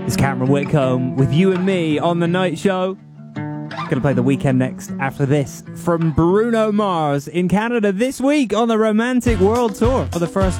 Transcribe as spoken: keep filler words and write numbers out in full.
It's Cameron Whitcomb with you and me on The Night Show. Gonna play The Weekend next after this from Bruno Mars in Canada this week on the Romantic World Tour for the first